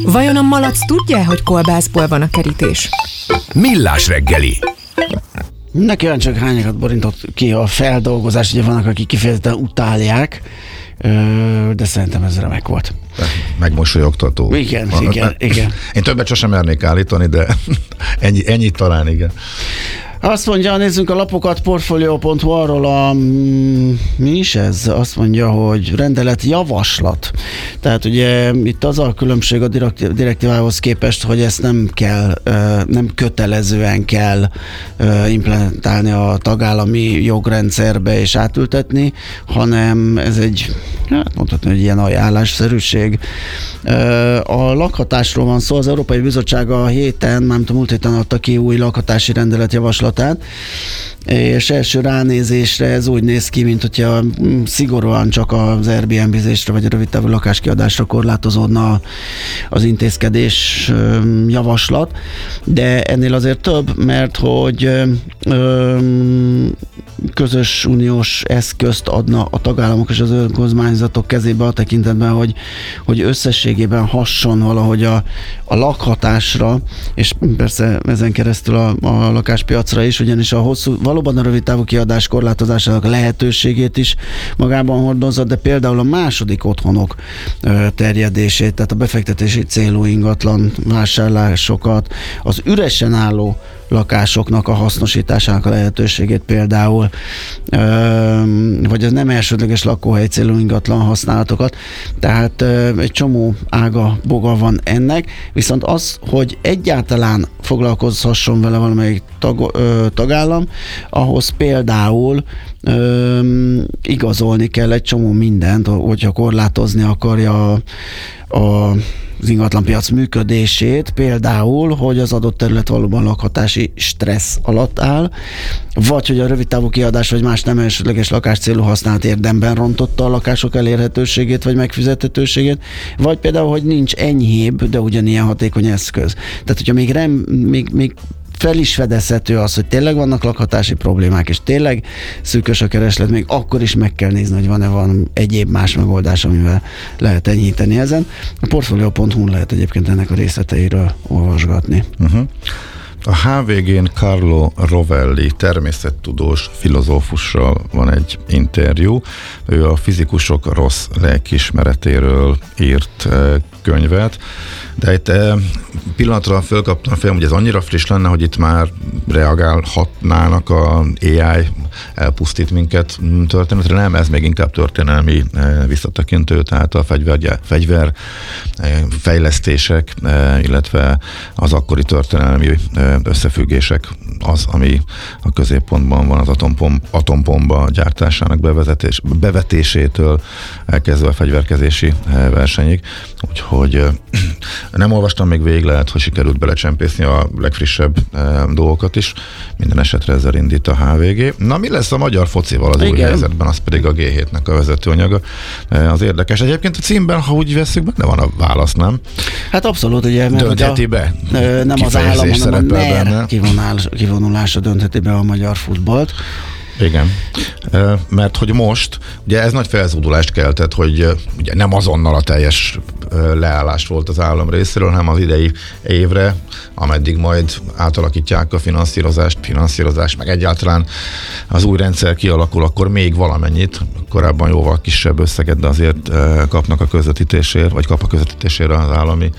Vajon a malac tudja, hogy kolbászból van a kerítés? Millás reggeli. Ne kíváncsiak, hányakat borintott ki a feldolgozás, ugye vannak, akik kifejezetten utálják, de szerintem ez remek volt. Megmosolyogtató. Igen. Én többet sosem mernék állítani, de ennyit talán igen. Azt mondja, nézzünk a lapokat, portfolio.hu, arról mi is ez? Azt mondja, hogy rendelet javaslat. Tehát ugye itt az a különbség a direktívához képest, hogy ezt nem kötelezően kell implementálni a tagállami jogrendszerbe és átültetni, hanem ez egy, mondhatni, hogy ilyen ajánlásszerűség. A lakhatásról van szó, az Európai Bizottság a múlt héten adta ki új lakhatási rendelet javaslatát, és első ránézésre ez úgy néz ki, mint hogyha szigorúan csak az Airbnb-zésre vagy a rövidtávú lakáskiadásra korlátozódna az intézkedés javaslat, de ennél azért több, mert hogy közös uniós eszközt adna a tagállamok és az önkormányzatok kezébe a tekintetben, hogy összességében hasson valahogy a lakhatásra, és persze ezen keresztül a lakáspiacra is, ugyanis valóban a rövidtávú kiadás korlátozásának lehetőségét is magában hordozza, de például a második otthonok terjedését, tehát a befektetési célú ingatlan vásárlásokat, az üresen álló lakásoknak a hasznosításának a lehetőségét például, vagy az nem elsődleges lakóhely célú ingatlan használatokat. Tehát egy csomó ága boga van ennek, viszont az, hogy egyáltalán foglalkozhasson vele valamelyik tagállam, ahhoz például igazolni kell egy csomó mindent, hogyha korlátozni akarja az ingatlanpiac működését, például, hogy az adott terület valóban lakhatási stressz alatt áll, vagy hogy a rövidtávú kiadás vagy más nem elsődleges lakáscélú használat érdemben rontotta a lakások elérhetőségét vagy megfizethetőségét, vagy például, hogy nincs enyhébb, de ugyanilyen hatékony eszköz. Tehát, hogyha még fel is fedezhető az, hogy tényleg vannak lakhatási problémák, és tényleg szűkös a kereslet, még akkor is meg kell nézni, hogy van egyéb más megoldás, amivel lehet enyhíteni ezen. A portfolio.hu-n lehet egyébként ennek a részleteiről olvasgatni. A HVG-n Carlo Rovelli természettudós filozófussal van egy interjú. Ő a fizikusok rossz lelkiismeretéről írt könyvet, de itt pillanatra fölkaptam a fejem, hogy ez annyira friss lenne, hogy itt már reagálhatnának a AI elpusztít minket történetre. Nem, ez még inkább történelmi visszatekintő, tehát a fegyver fejlesztések, illetve az akkori történelmi összefüggések az, ami a középpontban van, az atombomba gyártásának bevetésétől elkezdve a fegyverkezési versenyig. Úgyhogy nem olvastam még végig, lehet, hogy sikerült belecsempészni a legfrissebb dolgokat is. Minden esetre ezzel indít a HVG. Na, mi lesz a magyar focival az új helyzetben? Az pedig a G7-nek a vezetőanyaga. Az érdekes. Egyébként a címben, ha úgy veszük, benne van a válasz, nem? Hát abszolút, ugye. Döntheti be? Nem az állam, hanem a NER kivonulása döntheti be a magyar futballt. Igen, mert hogy most, ugye ez nagy felzúdulást keltett, hogy ugye nem azonnal a teljes leállás volt az állam részéről, hanem az idei évre, ameddig majd átalakítják a finanszírozást, meg egyáltalán az új rendszer kialakul, akkor még valamennyit, korábban jóval kisebb összeget, de azért kapnak a közvetítésért, vagy kap a közvetítésére az állami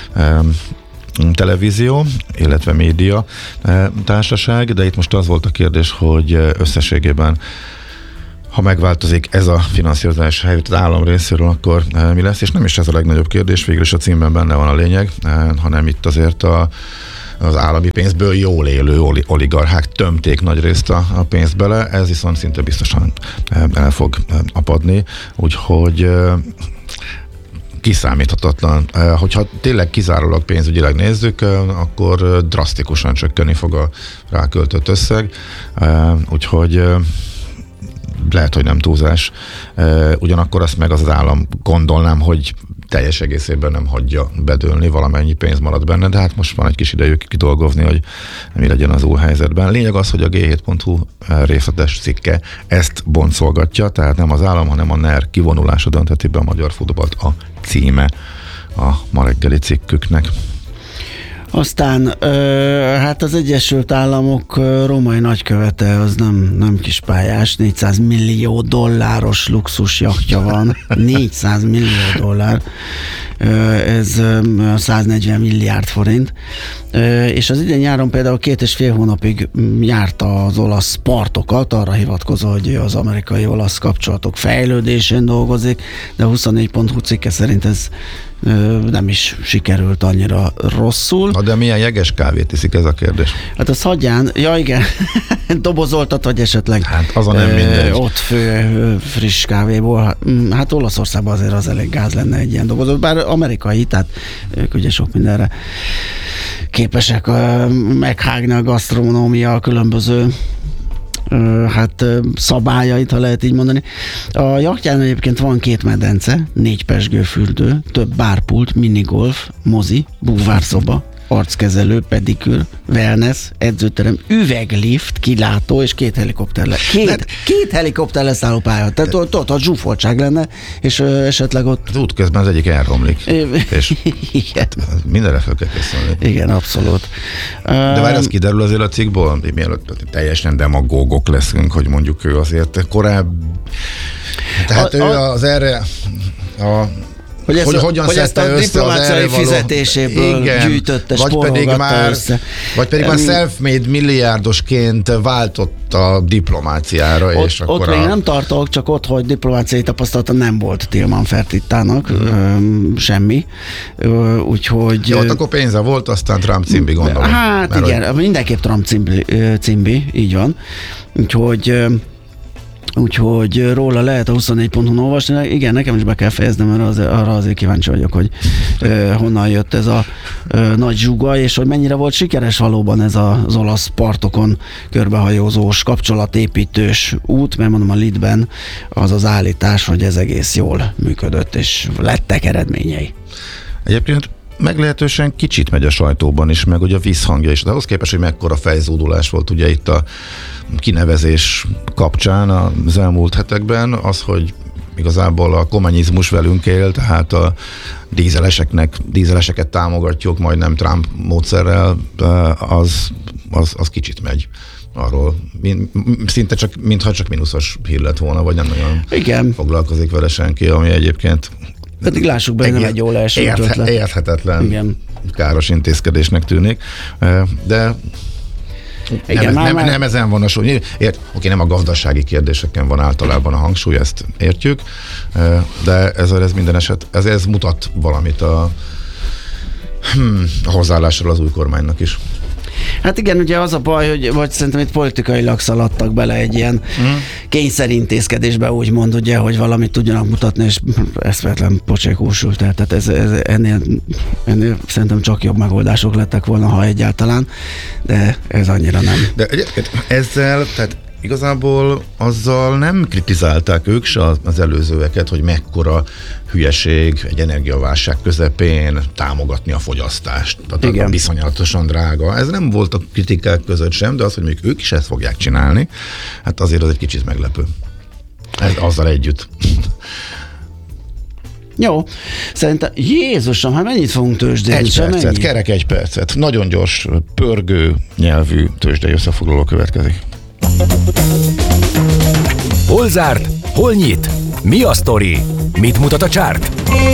televízió, illetve média társaság, de itt most az volt a kérdés, hogy összességében ha megváltozik ez a finanszírozás helyett az állam részéről, akkor mi lesz, és nem is ez a legnagyobb kérdés, végül is a címben benne van a lényeg, hanem itt azért az állami pénzből jól élő oligarchák tömték nagy részt a pénzt bele, ez viszont szinte biztosan el fog apadni, úgyhogy kiszámíthatatlan. Hogyha tényleg kizárólag pénzügyileg nézzük, akkor drasztikusan csökkenni fog a ráköltött összeg, úgyhogy lehet, hogy nem túlzás. Ugyanakkor azt meg az állam gondolnám, hogy teljes egészében nem hagyja bedőlni, valamennyi pénz marad benne, de hát most van egy kis idejük kidolgozni, hogy mi legyen az új helyzetben. Lényeg az, hogy a G7.hu részletes cikke ezt boncolgatja, tehát nem az állam, hanem a NER kivonulása döntheti be a magyar futballt a címe a ma reggeli cikküknek. Aztán hát az Egyesült Államok római nagykövete az nem kis pályás, $400 millió luxus jachtja van, $400 millió, ez 140 milliárd forint, és az idén nyáron például 2,5 hónapig járta az olasz partokat, arra hivatkozva, hogy az amerikai-olasz kapcsolatok fejlődésén dolgozik, de a 24.hu cikke szerint ez nem is sikerült annyira rosszul. De milyen jeges kávét iszik, ez a kérdés? Hát az hagyján, ja igen, dobozoltat, vagy esetleg hát az a nem mindegy. Ott friss kávéból. Hát Olaszországban azért az elég gáz lenne egy ilyen dobozot, bár amerikai, tehát ők ugye sok mindenre képesek meghágni a gasztronómia különböző szabályait, ha lehet így mondani. A jachtján egyébként van 2 medence, 4 pezsgőfürdő, több bárpult, minigolf, mozi, búvárszoba, arckezelő, pedikűr, wellness, edzőterem, üveglift, kilátó és 2 helikopter két helikopter leszálló pálya. Tehát ott a zsúfoltság lenne, és esetleg ott... Az útközben az egyik elromlik. És igen. Mindenre fel kell készülni. Igen, abszolút. De várj, az kiderül azért a cikkból, mielőtt teljesen demagógok leszünk, hogy mondjuk ő azért tehát ő az erre hogyan ezt a diplomáciai fizetéséből gyűjtötte, spórolgatta össze. Vagy pedig már self-made milliárdosként váltott a diplomáciára. És ott még nem tartok, csak ott, hogy diplomáciai tapasztalata nem volt Tilman Fertittának, semmi. Úgyhogy... Jó, akkor pénze volt, aztán Trump cimbi, gondolom. Hát igen, mindenképp Trump cimbi, így van. Úgyhogy róla lehet a 24.hu-n olvasni. Igen, nekem is be kell fejeznem, mert arra azért kíváncsi vagyok, hogy honnan jött ez a nagy zsuga, és hogy mennyire volt sikeres valóban ez az olasz partokon körbehajózós, kapcsolatépítős út, mert mondom, a leadben az az állítás, hogy ez egész jól működött, és lettek eredményei. Egyébként meglehetősen kicsit megy a sajtóban is, meg ugye a visszhangja is, de ahhoz képest, hogy mekkora fejzódulás volt ugye itt a kinevezés kapcsán az elmúlt hetekben, az, hogy igazából a kommunizmus velünk él, tehát a dízeleseket támogatjuk, majdnem Trump módszerrel, az kicsit megy arról. Szinte mintha csak mínuszos hír lett volna, vagy nem nagyon foglalkozik vele senki, ami egyébként pedig lássuk be, nem egy jól első ötlet. Érthetetlen, igen. Káros intézkedésnek tűnik, de igen, nem ezen van a súly. Oké, nem a gazdasági kérdéseken van általában a hangsúly, ezt értjük, de ez minden eset, ez mutat valamit a hozzáállásról az új kormánynak is. Hát igen, ugye az a baj, hogy vagy szerintem itt politikailag szaladtak bele egy ilyen kényszerintézkedésbe, úgymond, ugye, hogy valamit tudjanak mutatni, és eszméletlen pocsékúsul. Tehát ez ennél szerintem csak jobb megoldások lettek volna, ha egyáltalán, de ez annyira nem. De egyébként ezzel, tehát igazából azzal nem kritizálták ők se az előzőeket, hogy mekkora hülyeség egy energiaválság közepén támogatni a fogyasztást. Tehát viszonyatosan drága. Ez nem volt a kritikák között sem, de az, hogy még ők is ezt fogják csinálni, hát azért az egy kicsit meglepő. Azzal együtt. Jó, szerintem Jézusom, hát mennyit fogunk tőzsdézni? Egy percet, kerek 1 percet. Nagyon gyors, pörgő nyelvű tőzsdei összefoglaló következik. Hol zárt? Hol nyit? Mi a sztori? Mit mutat a csárt?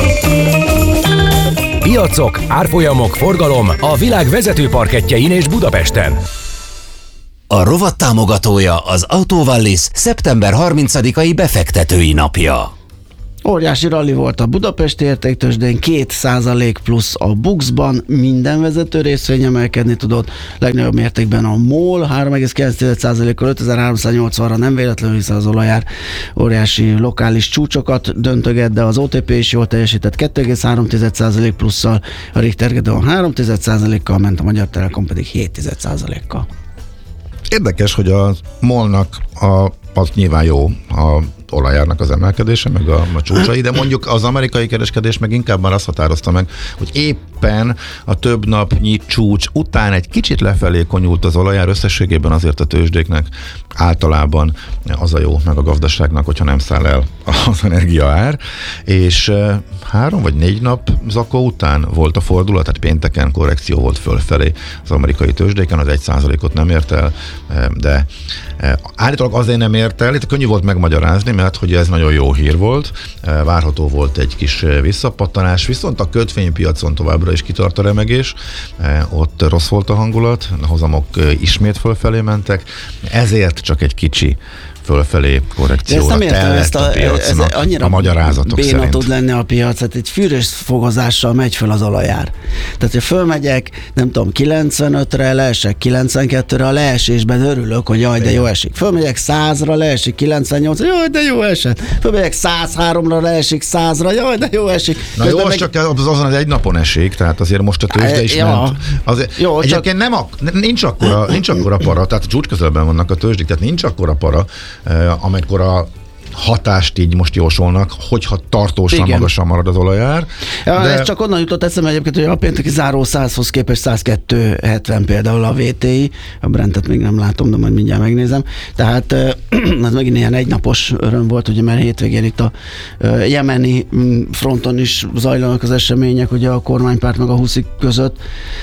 Piacok, árfolyamok, forgalom a világ vezető parkettjein és Budapesten. A rovat támogatója az Autovallis szeptember 30-ai befektetői napja. Óriási ralli volt a budapesti értéktőzsdén, 2% plusz a BUX-ban, minden vezető részvény emelkedni tudott, legnagyobb mértékben a MOL, 3,9%-kal 5380-ra nem véletlenül, hiszen az olajár óriási lokális csúcsokat döntöget, de az OTP is jól teljesített 2,3% plusszal, a Richter Gedeon 3,1%-kal ment, a Magyar Telekom pedig 7,1%-kal. Érdekes, hogy a MOL-nak az nyilván jó olajárnak az emelkedése, meg a csúcsai, de mondjuk az amerikai kereskedés meg inkább már azt határozta meg, hogy éppen a több napnyi csúcs után egy kicsit lefelé konyult az olajár, összességében azért a tőzsdéknek általában az a jó, meg a gazdaságnak, hogyha nem száll el az energiaár, és 3 vagy 4 nap zakó után volt a fordulat, tehát pénteken korrekció volt fölfelé az amerikai tőzsdéken, az 1%-ot nem ért el, de állítólag azért nem ért el, itt könnyű volt megmagyarázni, mert hogy ez nagyon jó hír volt, várható volt egy kis visszapattanás, viszont a kötvénypiacon továbbra is kitart a remegés, ott rossz volt a hangulat, a hozamok ismét fölfelé mentek, ezért csak egy kicsi fölfelé korrekcióra tellett a piacnak a magyarázatok béna szerint. Tud lenni a piac, hát egy fűrös fogozással megy föl az olajár. Tehát, hogy fölmegyek, nem tudom, 95-re, leesek 92-re, a leesésben örülök, hogy jaj, de jó esik. Fölmegyek 100-ra, leesik 98-ra, jaj, de jó esett. Fölmegyek 103-ra, leesik 100-ra, jaj, de jó esik. Na jó, az csak azon az egy napon esik, tehát azért most a tőzsde is ment. Azért, jó, egyébként nincs akkora para, tehát csúcs közelben vannak a tőzsdik, tehát nincs akkora para, amikor a hatást így most jósolnak, hogyha tartósan magasan marad az olajár. Ja, de ez csak onnan jutott eszembe egyébként, hogy a pénteki záró 100-hoz képest 102,70 például a VTI, a Brentet még nem látom, de majd mindjárt megnézem. Tehát ez megint ilyen egynapos öröm volt, ugye, mert hétvégén itt a jemeni fronton is zajlanak az események, ugye a kormánypárt meg a Huszik között,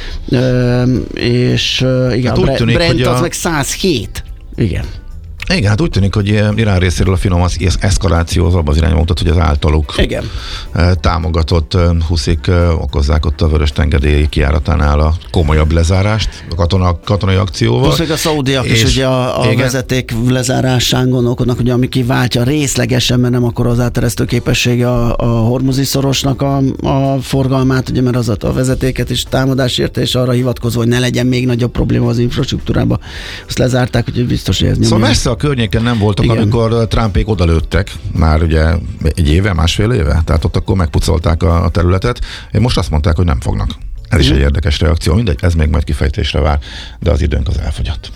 és igen, hát a Brent az meg 107. Igen. Igen, hát úgy tűnik, hogy Irán részéről a finom eszkaláció az abban az irányba mutat, hogy az általuk támogatott Huszik okozzák ott a Vörös-tengeri kijáratánál a komolyabb lezárást a katonai akcióval. Most még a szaudiak is ugye a vezeték lezárásán gondolkodnak, ugye, ami kiváltja részlegesen, mert nem akkor az áteresztő képessége a Hormuzi szorosnak a forgalmát, ugye, mert az a vezetéket is támadás érte, és arra hivatkozva, hogy ne legyen még nagyobb probléma az infrastruktúrába. Azt lezárták, úgyhogy biztos, hogy ez nyomja. Szóval messze a környéken nem voltak, igen, amikor Trumpék odalőttek, már ugye egy éve, másfél éve, tehát ott akkor megpucolták a területet, és most azt mondták, hogy nem fognak. Ez is egy érdekes reakció, mindegy, ez még majd kifejtésre vár, de az időnk az elfogyott.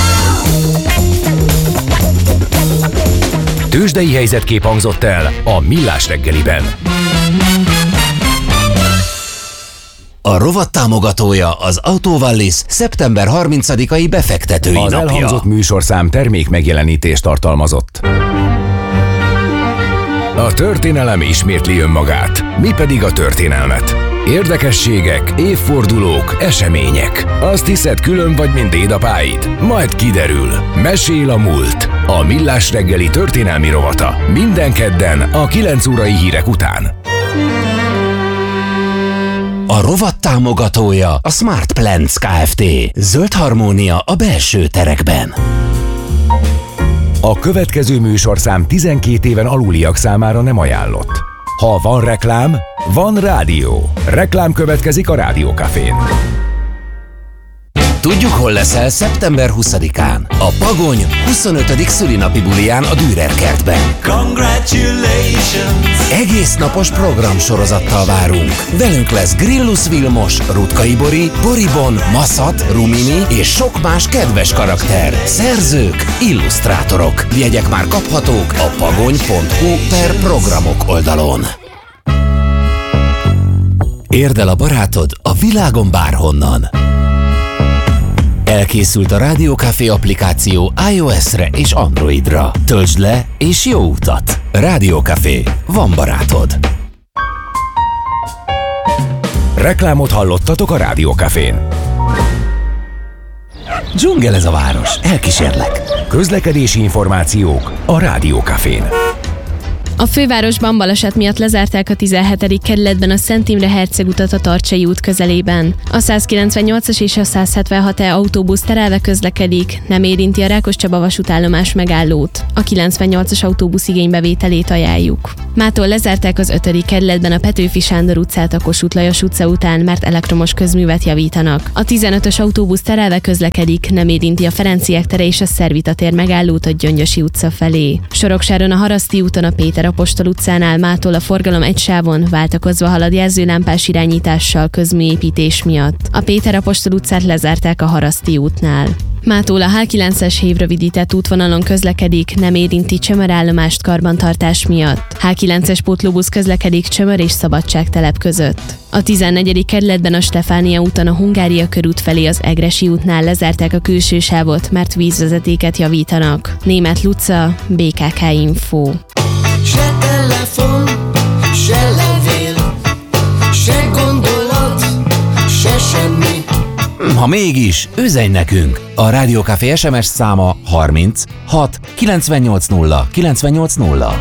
Tőzsdei helyzetkép hangzott el a Millás reggeliben. A rovat támogatója az Autovallis szeptember 30-ai befektetői napja. Az elhangzott műsorszám termék megjelenítést tartalmazott. A történelem ismétli önmagát, mi pedig a történelmet. Érdekességek, évfordulók, események. Azt hiszed, külön vagy, mint dédapáid? Majd kiderül. Mesél a múlt. A Millás reggeli történelmi rovata. Minden kedden a 9 órai hírek után. A rovat támogatója a Smart Plants Kft. Zöld harmónia a belső terekben. A következő műsorszám 12 éven aluliak számára nem ajánlott. Ha van reklám, van rádió. Reklám következik a Rádió Cafén. Tudjuk, hol leszel szeptember 20-án. A Pagony 25. szülinapi buliján a Dürer kertben. Congratulations! Egész napos programsorozattal várunk. Velünk lesz Grillus Vilmos, Rutkay Bori, Boribon, Maszat, Rumini és sok más kedves karakter. Szerzők, illusztrátorok. Jegyek már kaphatók a pagony.hu/programok oldalon. Érd el a barátod a világon bárhonnan. Elkészült a Rádió Café applikáció iOS-re és Androidra. Töltsd le és jó utat! Rádió Café. Van barátod. Reklámot hallottatok a Rádió Cafén. Dzsungel ez a város. Elkísérlek. Közlekedési információk a Rádió Cafén. A fővárosban baleset miatt lezárták a 17. kerületben a Szent Imre Herceg utat a Tarcsai út közelében. A 198-as és a 176E autóbusz terelve közlekedik, nem érinti a Rákoscsaba vasútállomás megállót. A 98-as autóbusz igénybevételét ajánljuk. Mától lezárták az 5. kerületben a Petőfi Sándor utcát a Kossuth Lajos utca után, mert elektromos közművet javítanak. A 15-ös autóbusz terelve közlekedik, nem érinti a Ferenciek tere és a Szervita tér megállót a Gyöngyösi utca felé. Soroksáron a Haraszti úton a Péter Apostol utcánál mától a forgalom egy sávon váltakozva halad jelzőlámpás irányítással közműépítés miatt. A Péter Apostol utcát lezárták a Haraszti útnál. Mától a H9-es hévrövidített útvonalon közlekedik, nem érinti Csömörállomást karbantartás miatt. H9-es pótlóbusz közlekedik Csömör és Szabadságtelep között. A 14. kerületben a Stefánia úton a Hungária körút felé az Egressy útnál lezárták a külső sávot, mert vízvezetéket javítanak. Németh Luca, BKK Info. Se telefon, se levél, se gondolat, se semmi. Ha mégis, üzenj nekünk! A Rádió Café SMS száma 30 6 980 980.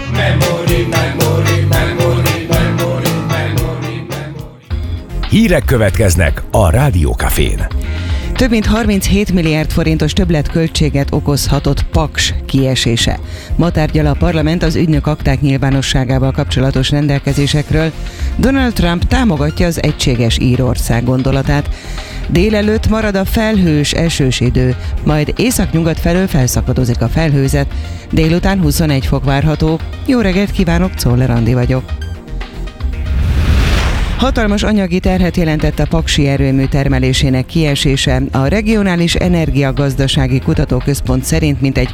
Hírek következnek a Rádió Cafén. Több mint 37 milliárd forintos többletköltséget okozhatott Paks kiesése. Ma tárgyal a parlament az ügynök akták nyilvánosságával kapcsolatos rendelkezésekről. Donald Trump támogatja az egységes Írország gondolatát. Délelőtt marad a felhős, esős idő, majd északnyugat felől felszakadozik a felhőzet. Délután 21 fok várható. Jó reggelt kívánok, Czoller Andi vagyok. Hatalmas anyagi terhet jelentett a paksi erőmű termelésének kiesése. A Regionális Energiagazdasági Kutatóközpont szerint mintegy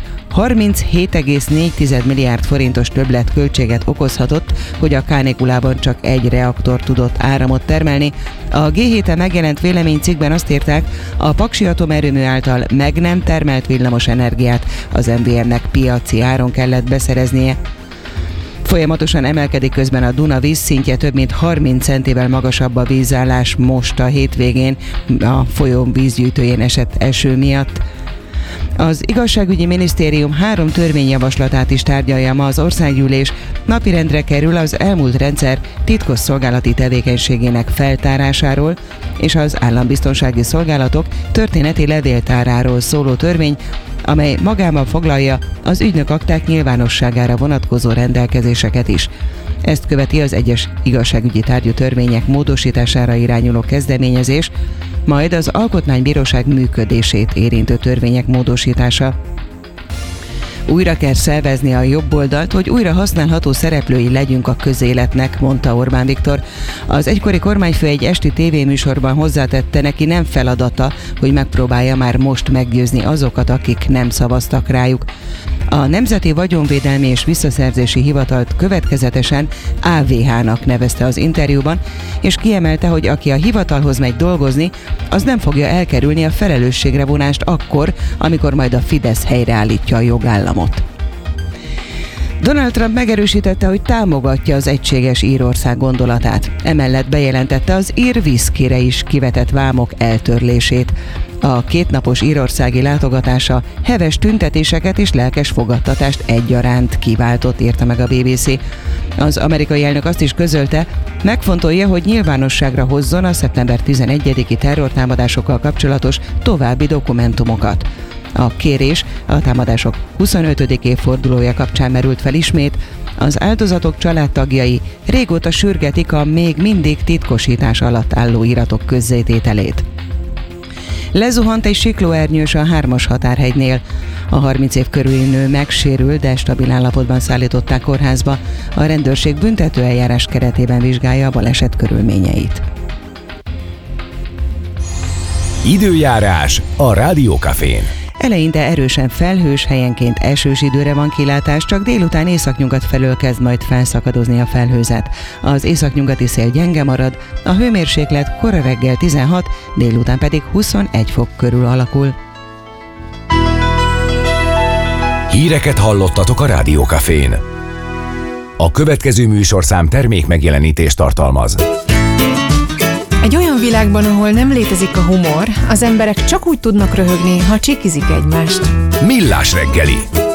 37,4 milliárd forintos többletköltséget okozhatott, hogy a kánikulában csak egy reaktor tudott áramot termelni. A G7-en megjelent véleménycikkben azt írták, a paksi atomerőmű által meg nem termelt villamos energiát az MVM-nek piaci áron kellett beszereznie. Folyamatosan emelkedik közben a Duna vízszintje, több mint 30 centivel magasabb a vízállás most a hétvégén a folyó vízgyűjtőjén esett eső miatt. Az Igazságügyi Minisztérium 3 törvényjavaslatát is tárgyalja ma az országgyűlés. Napirendre kerül az elmúlt rendszer titkosszolgálati tevékenységének feltárásáról és az állambiztonsági szolgálatok történeti levéltáráról szóló törvény, amely magában foglalja az ügynök akták nyilvánosságára vonatkozó rendelkezéseket is. Ezt követi az egyes igazságügyi tárgyú törvények módosítására irányuló kezdeményezés, majd az Alkotmánybíróság működését érintő törvények módosítása. Újra kell szervezni a jobboldalt, hogy újra használható szereplői legyünk a közéletnek, mondta Orbán Viktor. Az egykori kormányfő egy esti tévéműsorban hozzátette, neki nem feladata, hogy megpróbálja már most meggyőzni azokat, akik nem szavaztak rájuk. A Nemzeti Vagyonvédelmi és Visszaszerzési Hivatalt következetesen AVH-nak nevezte az interjúban, és kiemelte, hogy aki a hivatalhoz megy dolgozni, az nem fogja elkerülni a felelősségre vonást akkor, amikor majd a Fidesz helyreállítja a jogállamot. Donald Trump megerősítette, hogy támogatja az egységes Írország gondolatát. Emellett bejelentette az ír viszkire is kivetett vámok eltörlését. A 2 napos írországi látogatása heves tüntetéseket és lelkes fogadtatást egyaránt kiváltott, írta meg a BBC. Az amerikai elnök azt is közölte, megfontolja, hogy nyilvánosságra hozzon a szeptember 11-i terrortámadásokkal kapcsolatos további dokumentumokat. A kérés a támadások 25. évfordulója kapcsán merült fel ismét. Az áldozatok családtagjai régóta sürgetik a még mindig titkosítás alatt álló iratok közzétételét. Lezuhant egy siklóernyős a 3-as határhegynél. A 30 év körüli nő megsérült, de stabil állapotban szállították kórházba. A rendőrség büntetőeljárás keretében vizsgálja a baleset körülményeit. Időjárás a Rádió Cafén. Eleinte erősen felhős, helyenként esős időre van kilátás, csak délután északnyugat felől kezd majd felszakadozni a felhőzet. Az északnyugati szél gyenge marad, a hőmérséklet kora reggel 16, délután pedig 21 fok körül alakul. Híreket hallottatok a Rádió Cafén. A következő műsorszám termék megjelenítést tartalmaz. Egy olyan világban, ahol nem létezik a humor, az emberek csak úgy tudnak röhögni, ha csikizik egymást. Millás reggeli.